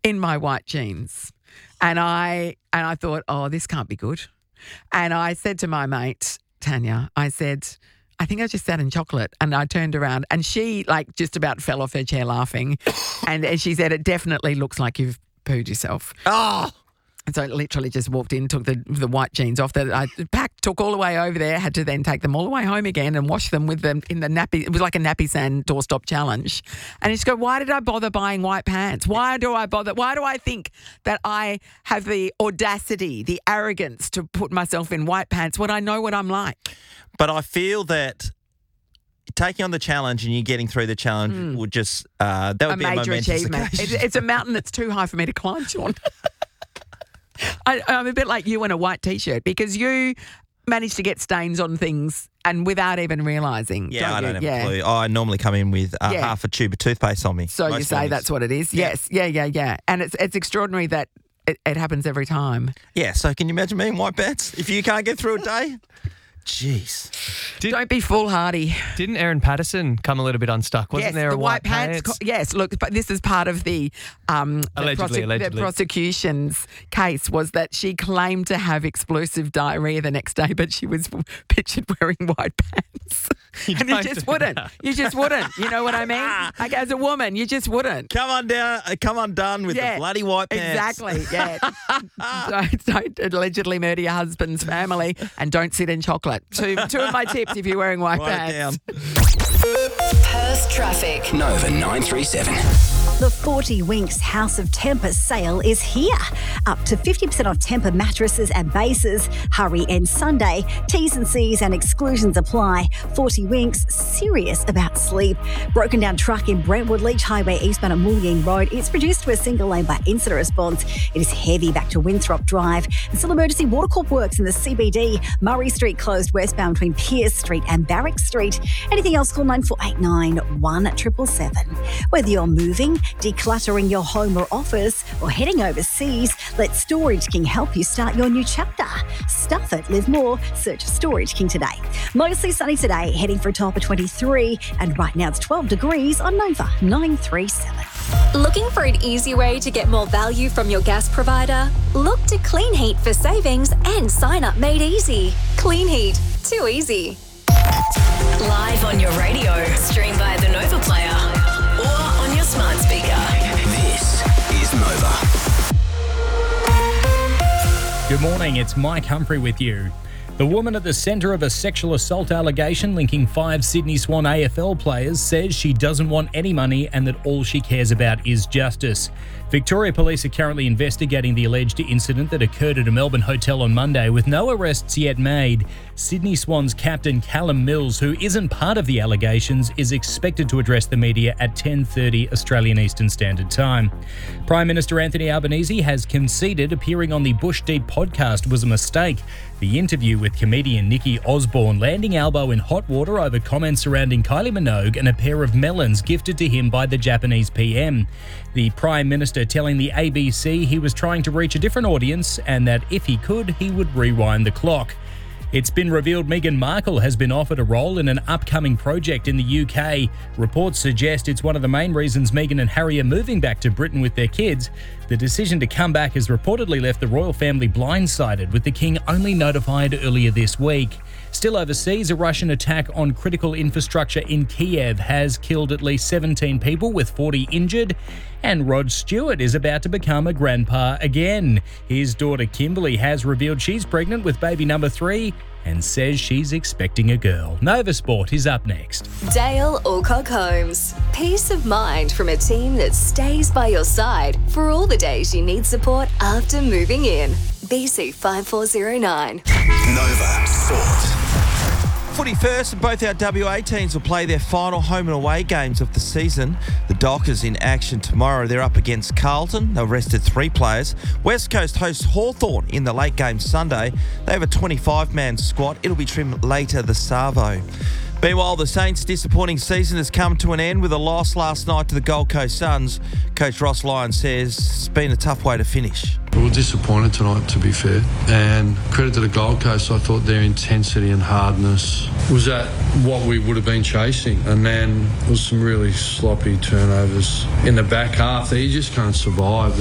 in my white jeans. And I thought, oh, this can't be good. And I said to my mate, Tanya, I said, I think I just sat in chocolate. And I turned around and she just about fell off her chair laughing. And she said, it definitely looks like you've pooed yourself. Oh! And so I literally just walked in, took the white jeans off that I packed, took all the way over there, had to then take them all the way home again and wash them with them in the nappy. It was like a nappy sand doorstop challenge. And I just go, why did I bother buying white pants? Why do I bother? Why do I think that I have the audacity, the arrogance to put myself in white pants when I know what I'm like? But I feel that taking on the challenge and you getting through the challenge would just that would be a major momentous achievement. occasion. It's a mountain that's too high for me to climb, Sean. I'm a bit like you in a white T-shirt because you manage to get stains on things and without even realising. Yeah, I don't have a a clue. I normally come in with half a tube of toothpaste on me. So you say that's what it is? Yeah. Yes. Yeah. And it's extraordinary that it happens every time. Yeah, so can you imagine me in white pants if you can't get through a day? Jeez. Don't be foolhardy. Didn't Erin Patterson come a little bit unstuck? Wasn't there the a white pants? Yes, look, but this is part of the Allegedly. the prosecution's case was that she claimed to have explosive diarrhea the next day, but she was pictured wearing white pants. And you just wouldn't. You just wouldn't. You know what I mean? Like as a woman, you just wouldn't. Come undone with the bloody white pants. Exactly, yeah. don't allegedly murder your husband's family and don't sit in chocolate. Two of my tips if you're wearing white pants. Perth traffic. Nova 937. The 40 Winks House of Tempur sale is here. Up to 50% off Tempur mattresses and bases. Hurry end Sunday. T's and C's and exclusions apply. 40 Winks, serious about sleep. Broken down truck in Brentwood, Leach Highway, eastbound at Mullion Road. It's reduced to a single lane by incident response. It is heavy back to Winthrop Drive. And still emergency water corp works in the CBD. Murray Street closed westbound between Pierce Street and Barrack Street. Anything else, call 9489 1777. Whether you're moving, decluttering your home or office, or heading overseas, let Storage King help you start your new chapter. Stuff it, live more. Search Storage King today. Mostly sunny today, heading for a top of 23, and right now it's 12 degrees on Nova 937. Looking for an easy way to get more value from your gas provider? Look to Clean Heat for savings and sign up made easy. Clean Heat, too easy. Live on your radio, stream via the Nova Player or on your smart speaker. This is Nova. Good morning, it's Mike Humphrey with you. The woman at the centre of a sexual assault allegation linking 5 Sydney Swan AFL players says she doesn't want any money and that all she cares about is justice. Victoria Police are currently investigating the alleged incident that occurred at a Melbourne hotel on Monday with no arrests yet made. Sydney Swans captain Callum Mills, who isn't part of the allegations, is expected to address the media at 10:30 Australian Eastern Standard Time. Prime Minister Anthony Albanese has conceded appearing on the Bush Deep podcast was a mistake. The interview with comedian Nikki Osborne landing elbow in hot water over comments surrounding Kylie Minogue and a pair of melons gifted to him by the Japanese PM. The Prime Minister telling the ABC he was trying to reach a different audience and that if he could, he would rewind the clock. It's been revealed Meghan Markle has been offered a role in an upcoming project in the UK. Reports suggest it's one of the main reasons Meghan and Harry are moving back to Britain with their kids. The decision to come back has reportedly left the royal family blindsided, with the king only notified earlier this week. Still overseas, a Russian attack on critical infrastructure in Kiev has killed at least 17 people with 40 injured. And Rod Stewart is about to become a grandpa again. His daughter Kimberly has revealed she's pregnant with baby number 3 and says she's expecting a girl. Nova Sport is up next. Dale Alcock Homes. Peace of mind from a team that stays by your side for all the days you need support after moving in. BC 5409. Nova Sport. Footy first, and both our WA teams will play their final home and away games of the season. The Dockers in action tomorrow. They're up against Carlton. They've rested 3 players. West Coast hosts Hawthorn in the late game Sunday. They have a 25-man squad. It'll be trimmed later the Savo. Meanwhile, the Saints' disappointing season has come to an end with a loss last night to the Gold Coast Suns. Coach Ross Lyon says it's been a tough way to finish. We were disappointed tonight, to be fair, and credit to the Gold Coast. I thought their intensity and hardness was at what we would have been chasing, and then there was some really sloppy turnovers in the back half that you just can't survive.